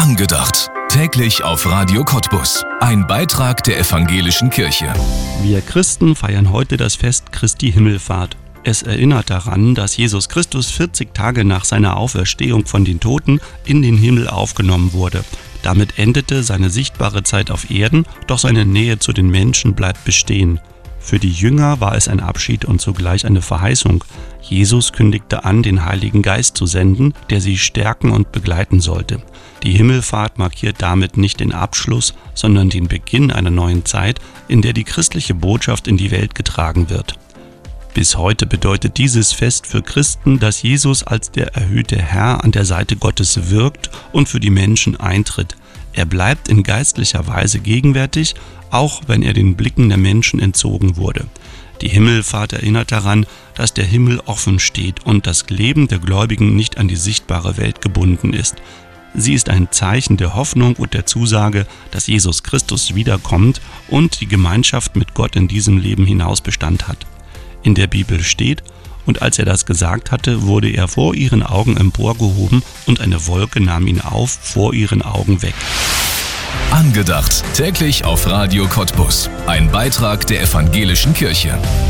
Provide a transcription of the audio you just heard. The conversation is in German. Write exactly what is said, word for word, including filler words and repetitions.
Angedacht. Täglich auf Radio Cottbus. Ein Beitrag der Evangelischen Kirche. Wir Christen feiern heute das Fest Christi Himmelfahrt. Es erinnert daran, dass Jesus Christus vierzig Tage nach seiner Auferstehung von den Toten in den Himmel aufgenommen wurde. Damit endete seine sichtbare Zeit auf Erden, doch seine Nähe zu den Menschen bleibt bestehen. Für die Jünger war es ein Abschied und zugleich eine Verheißung. Jesus kündigte an, den Heiligen Geist zu senden, der sie stärken und begleiten sollte. Die Himmelfahrt markiert damit nicht den Abschluss, sondern den Beginn einer neuen Zeit, in der die christliche Botschaft in die Welt getragen wird. Bis heute bedeutet dieses Fest für Christen, dass Jesus als der erhöhte Herr an der Seite Gottes wirkt und für die Menschen eintritt. Er bleibt in geistlicher Weise gegenwärtig, auch wenn er den Blicken der Menschen entzogen wurde. Die Himmelfahrt erinnert daran, dass der Himmel offen steht und das Leben der Gläubigen nicht an die sichtbare Welt gebunden ist. Sie ist ein Zeichen der Hoffnung und der Zusage, dass Jesus Christus wiederkommt und die Gemeinschaft mit Gott in diesem Leben hinaus Bestand hat. In der Bibel steht: Und als er das gesagt hatte, wurde er vor ihren Augen emporgehoben und eine Wolke nahm ihn auf vor ihren Augen weg. Angedacht. Täglich auf Radio Cottbus. Ein Beitrag der Evangelischen Kirche.